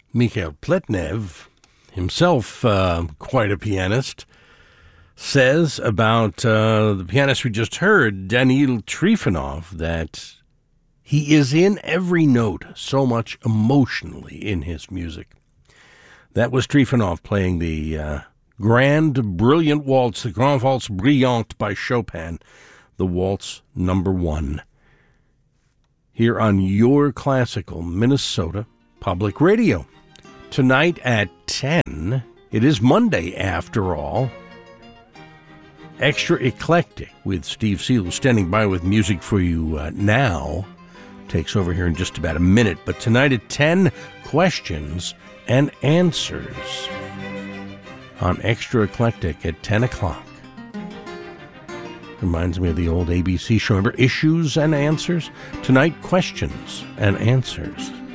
Mikhail Pletnev, himself quite a pianist, says about the pianist we just heard, Daniil Trifonov, that he is in every note so much emotionally in his music. That was Trifonov playing the Grand Brilliant Waltz, the Grand Waltz Brillante by Chopin, the Waltz number 1. Here on Your Classical Minnesota Public Radio. Tonight at 10, it is Monday after all. Extra Eclectic with Steve Seal standing by with music for you now. Takes over here in just about a minute. But tonight at 10, questions and answers on Extra Eclectic at 10 o'clock. Reminds me of the old ABC show. Remember Issues and Answers? Tonight, questions and answers.